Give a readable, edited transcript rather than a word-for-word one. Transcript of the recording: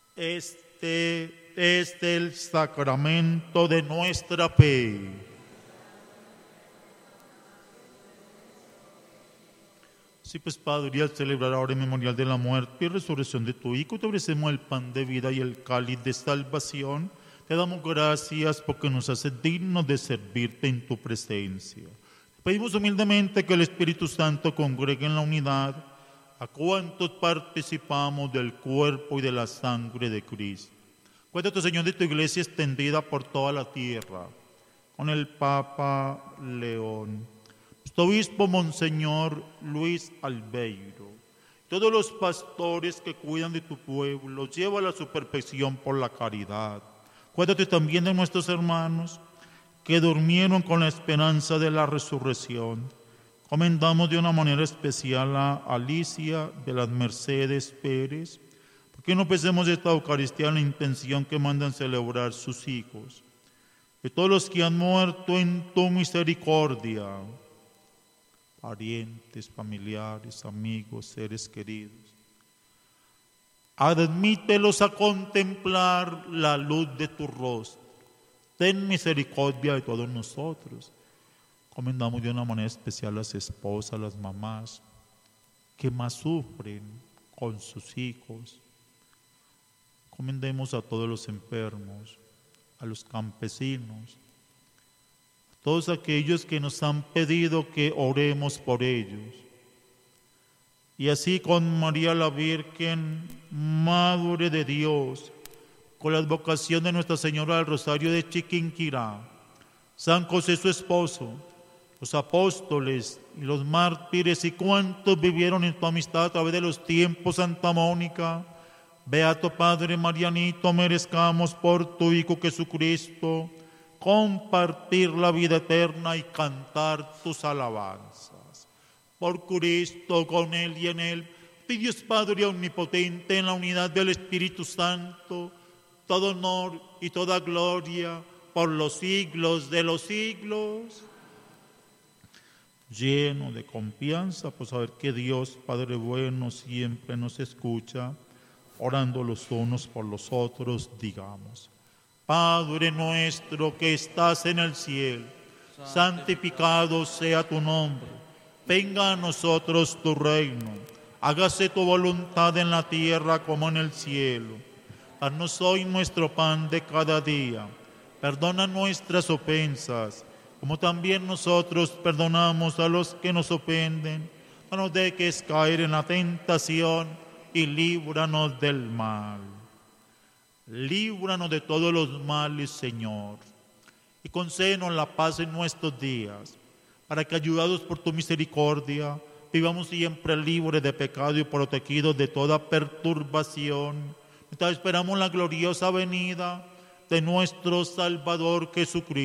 Este es el sacramento de nuestra fe. Sí, pues Padre, y al celebrar ahora el memorial de la muerte y resurrección de tu Hijo, te ofrecemos el pan de vida y el cáliz de salvación. Te damos gracias porque nos haces dignos de servirte en tu presencia. Pedimos humildemente que el Espíritu Santo congregue en la unidad a cuantos participamos del cuerpo y de la sangre de Cristo. Cuéntate, Señor, de tu iglesia extendida por toda la tierra, con el Papa León, nuestro obispo Monseñor Luis Albeiro, todos los pastores que cuidan de tu pueblo, llévala a su perfección por la caridad. Cuéntate también de nuestros hermanos que durmieron con la esperanza de la resurrección. Comendamos de una manera especial a Alicia de las Mercedes Pérez, porque no pensemos esta Eucaristía en la intención que mandan celebrar sus hijos. De todos los que han muerto en tu misericordia, parientes, familiares, amigos, seres queridos, admítelos a contemplar la luz de tu rostro. Ten misericordia de todos nosotros. Comendamos de una manera especial a las esposas, a las mamás que más sufren con sus hijos. Comendemos a todos los enfermos, a los campesinos, a todos aquellos que nos han pedido que oremos por ellos. Y así con María la Virgen, Madre de Dios, con la advocación de Nuestra Señora del Rosario de Chiquinquirá, San José su esposo, los apóstoles y los mártires y cuantos vivieron en tu amistad a través de los tiempos, Santa Mónica, Beato Padre Marianito, merezcamos por tu Hijo Jesucristo compartir la vida eterna y cantar tus alabanzas. Por Cristo, con Él y en Él, Dios Padre omnipotente, en la unidad del Espíritu Santo, todo honor y toda gloria por los siglos de los siglos. Lleno de confianza por saber que Dios, Padre bueno, siempre nos escucha, orando los unos por los otros, digamos: Padre nuestro que estás en el cielo, santificado sea tu nombre. Venga a nosotros tu reino. Hágase tu voluntad en la tierra como en el cielo. Danos hoy nuestro pan de cada día. Perdona nuestras ofensas, como también nosotros perdonamos a los que nos ofenden. No nos dejes caer en la tentación y líbranos del mal. Líbranos de todos los males, Señor, y concédenos la paz en nuestros días, para que, ayudados por tu misericordia, vivamos siempre libres de pecado y protegidos de toda perturbación, mientras esperamos la gloriosa venida de nuestro Salvador Jesucristo.